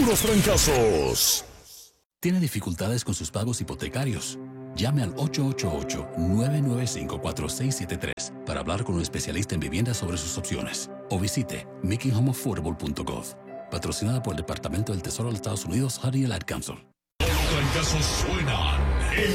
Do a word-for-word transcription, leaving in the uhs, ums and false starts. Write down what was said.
puros trancazos. ¿Tiene dificultades con sus pagos hipotecarios? Llame al ocho ocho ocho, nueve nueve cinco, cuatro seis siete tres para hablar con un especialista en vivienda sobre sus opciones. O visite making home affordable punto gov. Patrocinada por el Departamento del Tesoro de los Estados Unidos, Harry y el Ad Council. Los trancazos suenan en